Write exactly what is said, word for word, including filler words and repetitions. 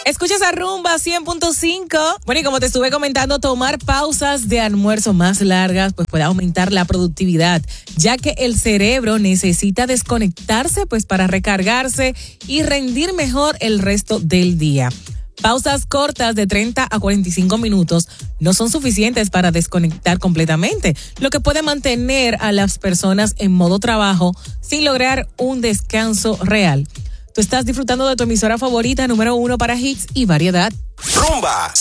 Escuchas a Rumba cien punto cinco. Bueno, y como te estuve comentando, tomar pausas de almuerzo más largas pues puede aumentar la productividad, ya que el cerebro necesita desconectarse pues para recargarse y rendir mejor el resto del día. Pausas cortas de treinta a cuarenta y cinco minutos no son suficientes para desconectar completamente, lo que puede mantener a las personas en modo trabajo sin lograr un descanso real. Tú estás disfrutando de tu emisora favorita, número uno para hits y variedad. Rumba